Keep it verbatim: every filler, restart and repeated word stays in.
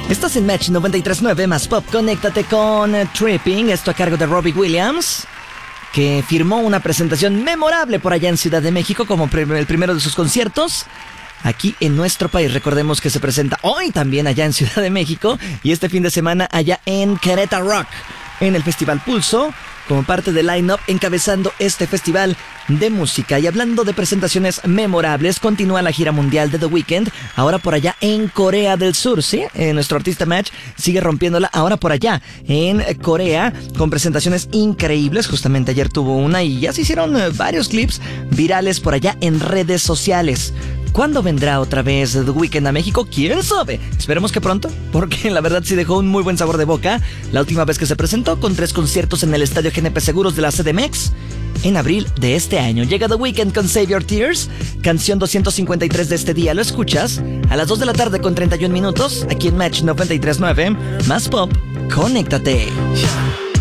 Estás en Match noventa y tres punto nueve más Pop. Conéctate con Tripping, esto a cargo de Robbie Williams, que firmó una presentación memorable por allá en Ciudad de México como el primero de sus conciertos aquí en nuestro país. Recordemos que se presenta hoy también allá en Ciudad de México y este fin de semana allá en Querétaro Rock, en el Festival Pulso, como parte del line-up encabezando este festival de música. Y hablando de presentaciones memorables, continúa la gira mundial de The Weeknd, ahora por allá en Corea del Sur, ¿sí? Eh, nuestro artista Match sigue rompiéndola ahora por allá en Corea, con presentaciones increíbles. Justamente ayer tuvo una y ya se hicieron eh, varios clips virales por allá en redes sociales. ¿Cuándo vendrá otra vez The Weeknd a México? ¿Quién sabe? Esperemos que pronto, porque la verdad sí dejó un muy buen sabor de boca la última vez que se presentó, con tres conciertos en el Estadio G N P Seguros de la C D M X en abril de este año. Llega The Weeknd con Save Your Tears, canción doscientos cincuenta y tres de este día. Lo escuchas a las dos de la tarde con treinta y un minutos, aquí en Match noventa y tres punto nueve, más Pop. Conéctate.